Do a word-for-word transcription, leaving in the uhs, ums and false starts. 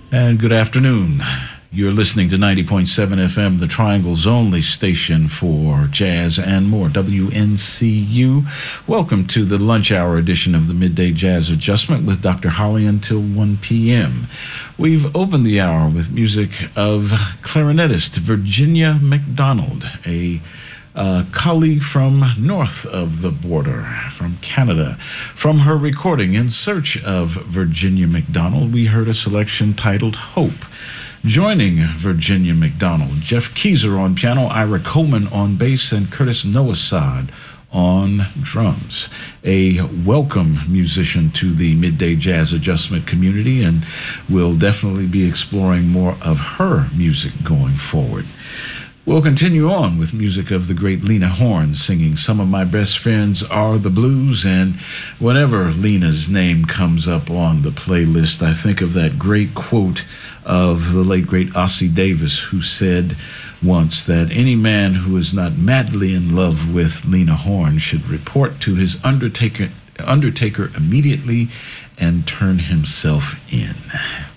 And good afternoon. You're listening to ninety point seven F M, the Triangle's only station for jazz and more, W N C U. Welcome to the lunch hour edition of the Midday Jazz Adjustment with Doctor Holly until one p.m. We've opened the hour with music of clarinetist Virginia McDonald, a Uh, colleague from north of the border, from Canada. From her recording In Search of Virginia McDonald, we heard a selection titled Hope. Joining Virginia McDonald, Jeff Keyser on piano, Ira Coleman on bass, and Curtis Noasad on drums. A welcome musician to the Midday Jazz Adjustment community, and we'll definitely be exploring more of her music going forward. We'll continue on with music of the great Lena Horne singing Some of My Best Friends Are the Blues, and whenever Lena's name comes up on the playlist, I think of that great quote of the late great Ossie Davis, who said once that any man who is not madly in love with Lena Horne should report to his undertaker, undertaker immediately and turn himself in.